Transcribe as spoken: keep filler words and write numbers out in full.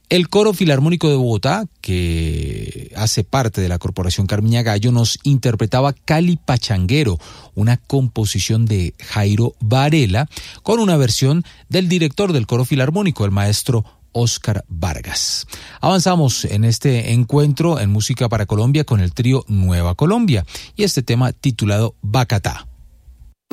El Coro Filarmónico de Bogotá, que hace parte de la Corporación Carmiña Gallo, nos interpretaba Cali Pachanguero, una composición de Jairo Varela, con una versión del director del Coro Filarmónico, el maestro Óscar Vargas. Avanzamos en este encuentro en Música para Colombia con el trío Nueva Colombia y este tema titulado Bacatá.